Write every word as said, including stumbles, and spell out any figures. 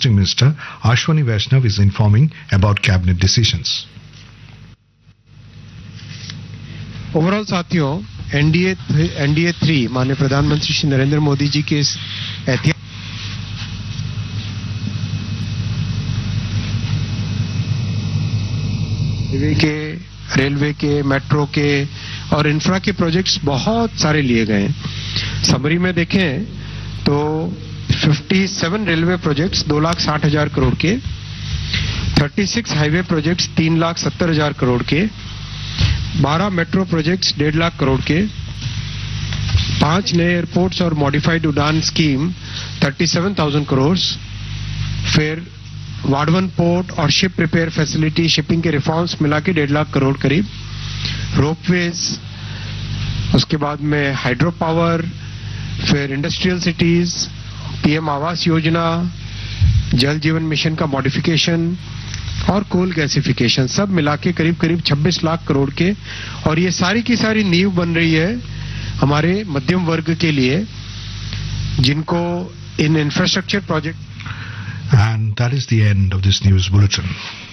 District Minister Ashwani Vaishnav is informing about cabinet decisions. Overall साथियों, NDA NDA three माननीय प्रधानमंत्री श्री नरेंद्र मोदी जी के इस ऐतिहासिक रेलवे के रेलवे के मेट्रो के और इंफ्रा के प्रोजेक्ट्स बहुत सारे लिए गए हैं। समरी में देखें तो सत्तावन रेलवे प्रोजेक्ट्स दो लाख साठ हजार करोड़ के, छत्तीस हाईवे प्रोजेक्ट्स तीन लाख सत्तर हजार करोड़ के, बारह मेट्रो प्रोजेक्ट्स डेढ़ लाख करोड़ के, पांच नए एयरपोर्ट्स और मॉडिफाइड उड़ान स्कीम सैंतीस हज़ार करोड़, फिर वाडवन पोर्ट और शिप रिपेयर फैसिलिटी शिपिंग के रिफॉर्म्स मिला के डेढ़ लाख करोड़ करीब, रोपवेज, उसके बाद में हाइड्रो पावर, फिर industrial cities, PM Awas Yojana, जल जीवन मिशन का मॉडिफिकेशन और कोल गैसिफिकेशन सब मिला के करीब करीब छब्बीस लाख करोड़ के, और ये सारी की सारी नींव बन रही है हमारे मध्यम वर्ग के लिए जिनको in infrastructure project. And that is the end of this news bulletin.